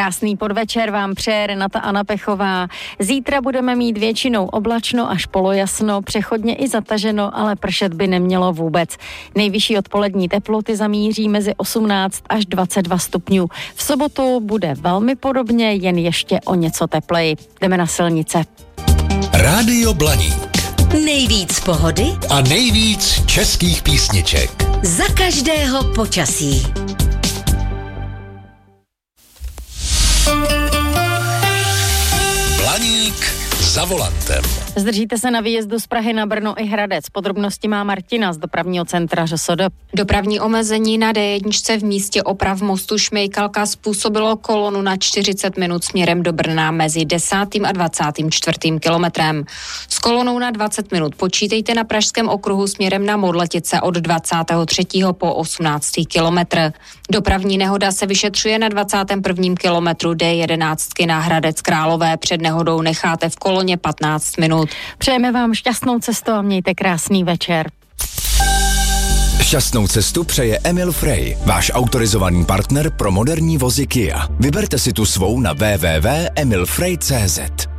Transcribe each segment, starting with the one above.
Krásný podvečer vám přeje Renata Anapechová. Zítra budeme mít většinou oblačno až polojasno, přechodně i zataženo, ale pršet by nemělo vůbec. Nejvyšší odpolední teploty zamíří mezi 18 až 22 stupňů. V sobotu bude velmi podobně, jen ještě o něco tepleji. Jdeme na silnice. Rádio Blaník. Nejvíc pohody a nejvíc českých písniček. Za každého počasí. Blaník za volantem. Zdržíte se na výjezdu z Prahy na Brno i Hradec. Podrobnosti má Martina z dopravního centra ŘSD. Dopravní omezení na D1 v místě oprav mostu Šmejkalka způsobilo kolonu na 40 minut směrem do Brna mezi 10. a 24. kilometrem. S kolonou na 20 minut počítejte na Pražském okruhu směrem na Modletice od 23. po 18. kilometr. Dopravní nehoda se vyšetřuje na 21. kilometru D11 na Hradec Králové. Před nehodou necháte v koloně 15 minut. Přejeme vám šťastnou cestu a mějte krásný večer. Šťastnou cestu přeje Emil Frey, váš autorizovaný partner pro moderní vozy Kia. Vyberte si tu svou na www.emilfrey.cz.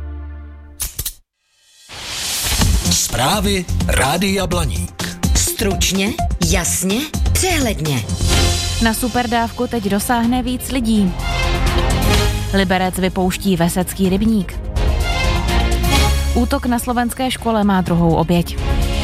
Zprávy Rádia Blaník. Stručně, jasně, přehledně. Na superdávku teď dosáhne víc lidí. Liberec vypouští Vesecký rybník. Útok na slovenské škole má druhou oběť.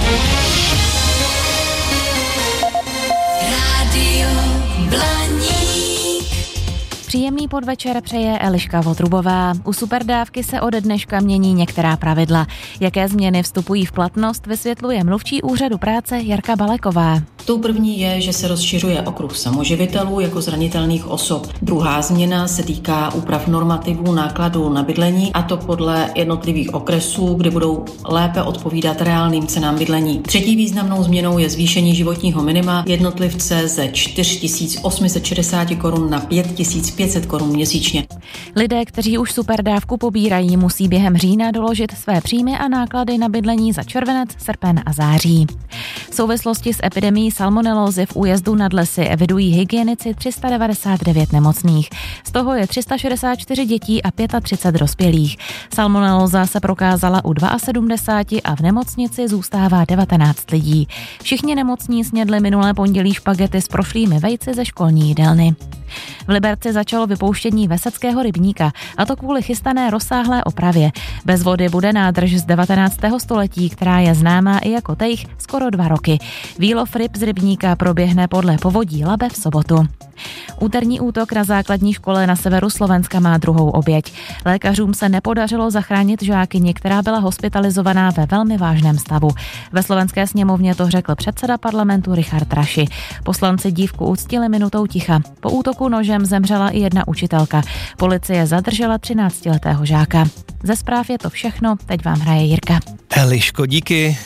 Rádio Blaník. Příjemný podvečer přeje Eliška Votrubová. U superdávky se ode dneška mění některá pravidla. Jaké změny vstupují v platnost, vysvětluje mluvčí úřadu práce Jarka Baleková. Tou první je, že se rozšiřuje okruh samoživitelů jako zranitelných osob. Druhá změna se týká úprav normativů nákladů na bydlení, a to podle jednotlivých okresů, kde budou lépe odpovídat reálným cenám bydlení. Třetí významnou změnou je zvýšení životního minima jednotlivce ze 4 860 korun na 5 500 korun měsíčně. Lidé, kteří už superdávku pobírají, musí během října doložit své příjmy a náklady na bydlení za červenec, srpen a září. V souvislosti s epidemií salmonelózy v újezdu Nad Lesy evidují hygienici 399 nemocných. Z toho je 364 dětí a 35 dospělých. Salmonelóza se prokázala u 72 a v nemocnici zůstává 19 lidí. Všichni nemocní snědli minulé pondělí špagety s prošlými vejci ze školní jídelny. V Liberci začalo vypouštění Veseckého rybníka, a to kvůli chystané rozsáhlé opravě. Bez vody bude nádrž z 19. století, která je známá i jako tejch skoro 2 roky. Výlov ryb z rybníka proběhne podle povodí Labe v sobotu. Úterní útok na základní škole na severu Slovenska má druhou oběť. Lékařům se nepodařilo zachránit žákyni, která byla hospitalizovaná ve velmi vážném stavu. Ve Slovenské sněmovně to řekl předseda parlamentu Richard Raši. Poslanci dívku uctili minutou ticha. Po útoku nožem zemřela i jedna učitelka. Policie zadržela 13letého žáka. Ze zpráv je to všechno, teď vám hraje Jirka. Eliško, díky.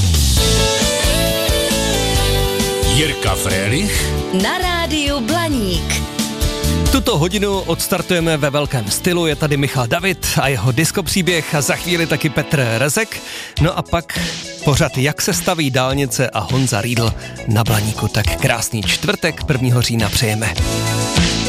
Jirka Frélich Na rádiu Blaník. Tuto hodinu odstartujeme ve velkém stylu, je tady Michal David a jeho diskopříběh a za chvíli taky Petr Rezek. No a pak pořad Jak se staví dálnice a Honza Riedl na Blaníku. Tak krásný čtvrtek 1. října přejeme.